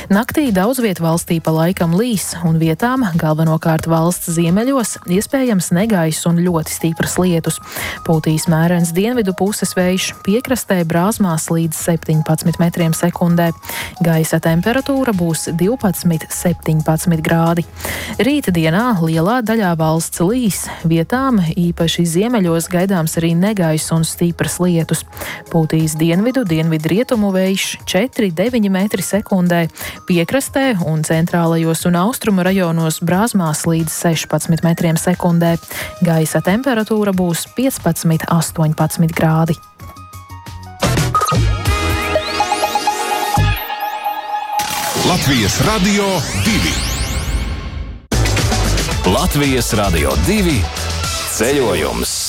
Naktī daudz viet valstī pa laikam līs, un vietām, galvenokārt valsts ziemeļos, iespējams negaiss un ļoti stipras lietus. Pūtīs mērens dienvidu puses vējš, piekrastē brāzmās līdz 17 metriem sekundē. Gaisa temperatūra būs 12–17 grādi. Rīta dienā lielā daļā valsts līs, vietām, īpaši ziemeļos, gaidāms arī negaiss un stipras lietus. Pūtīs dienvidu-rietumu vējš 4–9 metri sekundē, piekrastē un centrālajos un austrumu rajonos brāzmās līdz 16 metriem sekundē. Gaisa temperatūra būs 15–18 grādi. Latvijas Radio 2. Latvijas Radio 2 ceļojums.